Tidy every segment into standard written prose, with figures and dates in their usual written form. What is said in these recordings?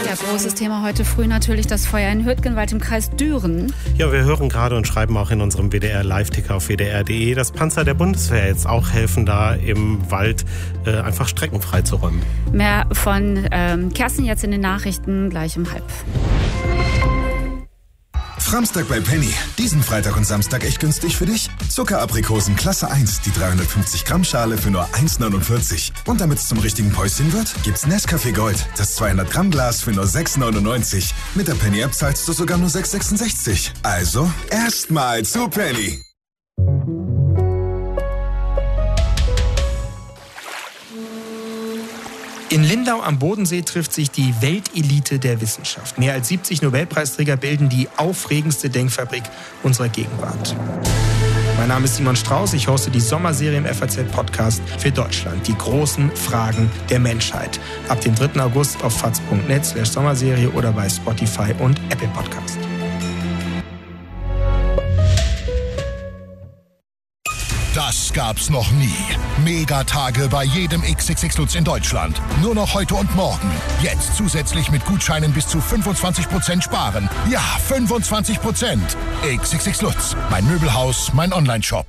Ja, großes Thema heute früh natürlich das Feuer in Hürtgenwald im Kreis Düren. Ja, wir hören gerade und schreiben auch in unserem WDR-Live-Ticker auf wdr.de, dass Panzer der Bundeswehr jetzt auch helfen, da im Wald einfach Strecken freizuräumen. Mehr von Kerstin jetzt in den Nachrichten gleich um 12:30. Framstag bei Penny. Diesen Freitag und Samstag echt günstig für dich? Zuckeraprikosen Klasse 1, die 350 Gramm Schale für nur 1,49. Und damit es zum richtigen Päuschen wird, gibt's Nescafé Gold, das 200 Gramm Glas für nur 6,99. Mit der Penny App zahlst du sogar nur 6,66. Also erstmal zu Penny. In Lindau am Bodensee trifft sich die Weltelite der Wissenschaft. Mehr als 70 Nobelpreisträger bilden die aufregendste Denkfabrik unserer Gegenwart. Mein Name ist Simon Strauß, ich hoste die Sommerserie im FAZ-Podcast für Deutschland. Die großen Fragen der Menschheit. Ab dem 3. August auf faz.net/Sommerserie oder bei Spotify und Apple Podcast. Das gab's noch nie. Megatage bei jedem XXX Lutz in Deutschland. Nur noch heute und morgen. Jetzt zusätzlich mit Gutscheinen bis zu 25% sparen. Ja, 25%. XXX Lutz. Mein Möbelhaus, mein Onlineshop.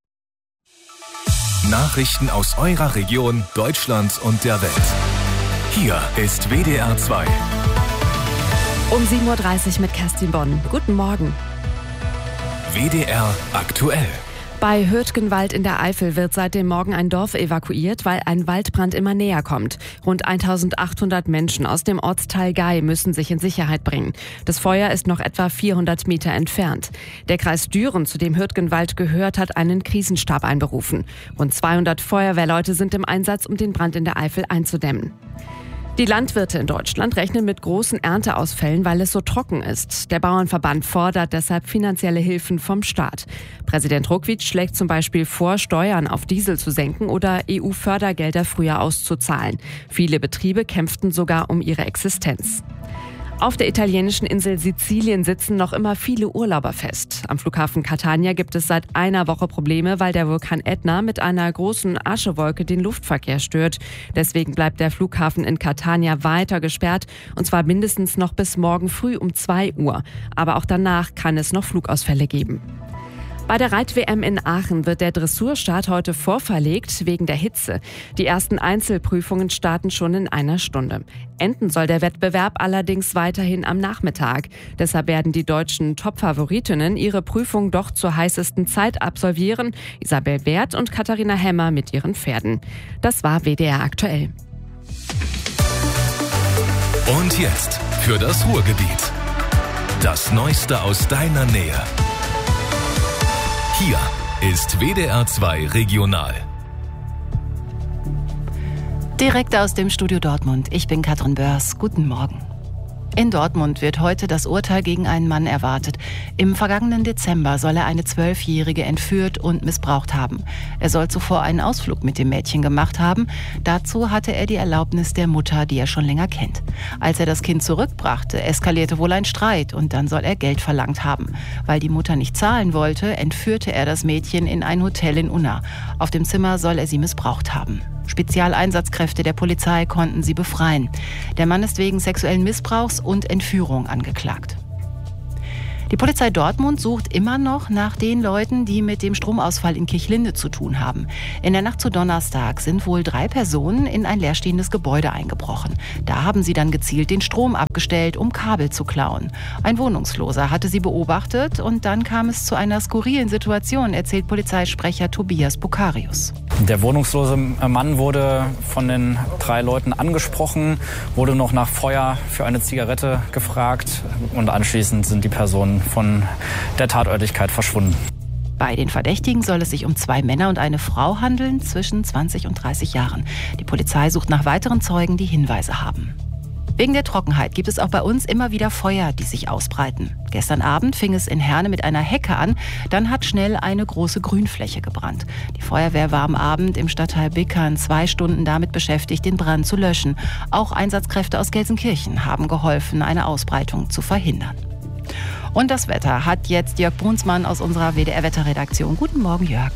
Nachrichten aus eurer Region, Deutschland und der Welt. Hier ist WDR 2. Um 7:30 Uhr mit Kerstin Bonn. Guten Morgen. WDR aktuell. Bei Hürtgenwald in der Eifel wird seit dem Morgen ein Dorf evakuiert, weil ein Waldbrand immer näher kommt. Rund 1800 Menschen aus dem Ortsteil Gei müssen sich in Sicherheit bringen. Das Feuer ist noch etwa 400 Meter entfernt. Der Kreis Düren, zu dem Hürtgenwald gehört, hat einen Krisenstab einberufen. Rund 200 Feuerwehrleute sind im Einsatz, um den Brand in der Eifel einzudämmen. Die Landwirte in Deutschland rechnen mit großen Ernteausfällen, weil es so trocken ist. Der Bauernverband fordert deshalb finanzielle Hilfen vom Staat. Präsident Ruckwied schlägt zum Beispiel vor, Steuern auf Diesel zu senken oder EU-Fördergelder früher auszuzahlen. Viele Betriebe kämpften sogar um ihre Existenz. Auf der italienischen Insel Sizilien sitzen noch immer viele Urlauber fest. Am Flughafen Catania gibt es seit einer Woche Probleme, weil der Vulkan Etna mit einer großen Aschewolke den Luftverkehr stört. Deswegen bleibt der Flughafen in Catania weiter gesperrt, und zwar mindestens noch bis morgen früh um 2 Uhr. Aber auch danach kann es noch Flugausfälle geben. Bei der Reit-WM in Aachen wird der Dressurstart heute vorverlegt wegen der Hitze. Die ersten Einzelprüfungen starten schon in einer Stunde. Enden soll der Wettbewerb allerdings weiterhin am Nachmittag. Deshalb werden die deutschen Top-Favoritinnen ihre Prüfung doch zur heißesten Zeit absolvieren. Isabel Wert und Katharina Hemmer mit ihren Pferden. Das war WDR aktuell. Und jetzt für das Ruhrgebiet. Das Neueste aus deiner Nähe. Hier ist WDR 2 Regional. Direkt aus dem Studio Dortmund. Ich bin Katrin Börs. Guten Morgen. In Dortmund wird heute das Urteil gegen einen Mann erwartet. Im vergangenen Dezember soll er eine 12-Jährige entführt und missbraucht haben. Er soll zuvor einen Ausflug mit dem Mädchen gemacht haben. Dazu hatte er die Erlaubnis der Mutter, die er schon länger kennt. Als er das Kind zurückbrachte, eskalierte wohl ein Streit und dann soll er Geld verlangt haben. Weil die Mutter nicht zahlen wollte, entführte er das Mädchen in ein Hotel in Unna. Auf dem Zimmer soll er sie missbraucht haben. Spezialeinsatzkräfte der Polizei konnten sie befreien. Der Mann ist wegen sexuellen Missbrauchs und Entführung angeklagt. Die Polizei Dortmund sucht immer noch nach den Leuten, die mit dem Stromausfall in Kirchlinde zu tun haben. In der Nacht zu Donnerstag sind wohl 3 Personen in ein leerstehendes Gebäude eingebrochen. Da haben sie dann gezielt den Strom abgestellt, um Kabel zu klauen. Ein Wohnungsloser hatte sie beobachtet und dann kam es zu einer skurrilen Situation, erzählt Polizeisprecher Tobias Bukarius. Der wohnungslose Mann wurde von den 3 Leuten angesprochen, wurde noch nach Feuer für eine Zigarette gefragt und anschließend sind die Personen von der Tatörtlichkeit verschwunden. Bei den Verdächtigen soll es sich um 2 Männer und eine Frau handeln, zwischen 20 und 30 Jahren. Die Polizei sucht nach weiteren Zeugen, die Hinweise haben. Wegen der Trockenheit gibt es auch bei uns immer wieder Feuer, die sich ausbreiten. Gestern Abend fing es in Herne mit einer Hecke an, dann hat schnell eine große Grünfläche gebrannt. Die Feuerwehr war am Abend im Stadtteil Bickern 2 Stunden damit beschäftigt, den Brand zu löschen. Auch Einsatzkräfte aus Gelsenkirchen haben geholfen, eine Ausbreitung zu verhindern. Und das Wetter hat jetzt Jörg Brunsmann aus unserer WDR-Wetterredaktion. Guten Morgen, Jörg.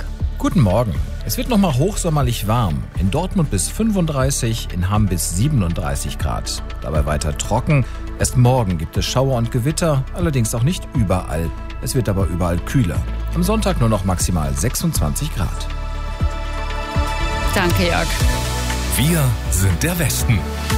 Guten Morgen. Es wird nochmal hochsommerlich warm. In Dortmund bis 35, in Hamm bis 37 Grad. Dabei weiter trocken. Erst morgen gibt es Schauer und Gewitter, allerdings auch nicht überall. Es wird aber überall kühler. Am Sonntag nur noch maximal 26 Grad. Danke, Jörg. Wir sind der Westen.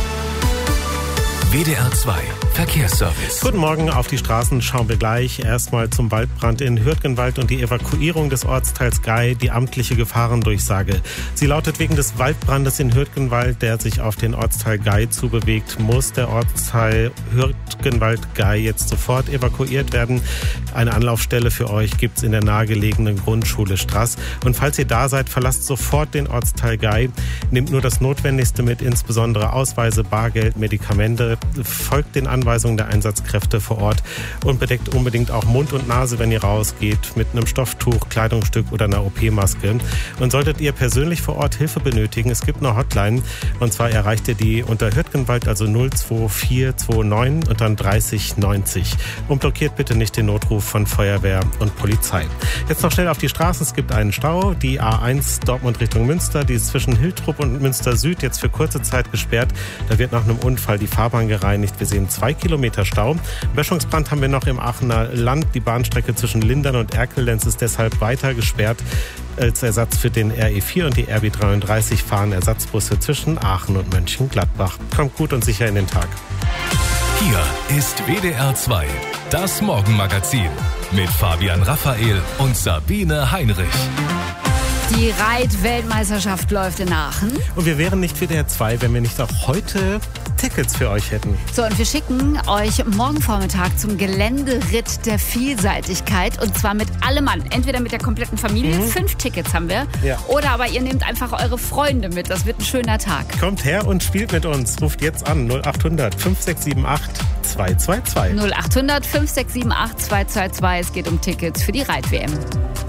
WDR 2 Verkehrsservice. Guten Morgen, auf die Straßen schauen wir gleich. Erstmal zum Waldbrand in Hürtgenwald und die Evakuierung des Ortsteils Gei, die amtliche Gefahrendurchsage. Sie lautet: Wegen des Waldbrandes in Hürtgenwald, der sich auf den Ortsteil Gei zubewegt, muss der Ortsteil Hürtgenwald-Gei jetzt sofort evakuiert werden. Eine Anlaufstelle für euch gibt's in der nahegelegenen Grundschule Straß. Und falls ihr da seid, verlasst sofort den Ortsteil Gei. Nehmt nur das Notwendigste mit, insbesondere Ausweise, Bargeld, Medikamente. Folgt den Anweisungen der Einsatzkräfte vor Ort und bedeckt unbedingt auch Mund und Nase, wenn ihr rausgeht, mit einem Stofftuch, Kleidungsstück oder einer OP-Maske. Und solltet ihr persönlich vor Ort Hilfe benötigen, es gibt eine Hotline, und zwar erreicht ihr die unter Hürtgenwald, also 02429 und dann 3090. Und blockiert bitte nicht den Notruf von Feuerwehr und Polizei. Jetzt noch schnell auf die Straßen. Es gibt einen Stau, die A1 Dortmund Richtung Münster, die ist zwischen Hiltrup und Münster Süd jetzt für kurze Zeit gesperrt. Da wird nach einem Unfall die Fahrbahn gereinigt. Wir sehen 2 Kilometer Stau. Böschungsbrand haben wir noch im Aachener Land. Die Bahnstrecke zwischen Lindern und Erkelenz ist deshalb weiter gesperrt. Als Ersatz für den RE4 und die RB33 fahren Ersatzbusse zwischen Aachen und Mönchengladbach. Kommt gut und sicher in den Tag. Hier ist WDR 2, das Morgenmagazin mit Fabian Raphael und Sabine Heinrich. Die Reit-Weltmeisterschaft läuft in Aachen. Und wir wären nicht WDR 2, wenn wir nicht auch heute Tickets für euch hätten. So, und wir schicken euch morgen Vormittag zum Geländeritt der Vielseitigkeit. Und zwar mit allem Mann. Entweder mit der kompletten Familie, 5 Tickets haben wir. Ja. Oder aber ihr nehmt einfach eure Freunde mit. Das wird ein schöner Tag. Kommt her und spielt mit uns. Ruft jetzt an 0800 5678 222. 0800 5678 222. Es geht um Tickets für die Reit-WM.